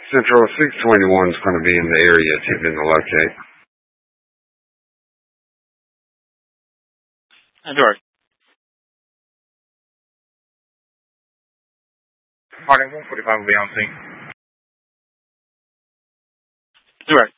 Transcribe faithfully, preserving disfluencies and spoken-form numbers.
Central six twenty-one is going to be in the area attempting to locate. George. Harding one forty-five will be on scene. George.